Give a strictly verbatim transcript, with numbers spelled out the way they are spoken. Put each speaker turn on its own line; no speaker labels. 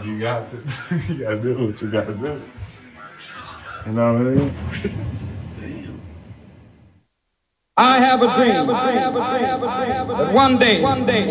But you got to, you got to do what you got to do. You know what I mean?
I have a dream that one day, one day,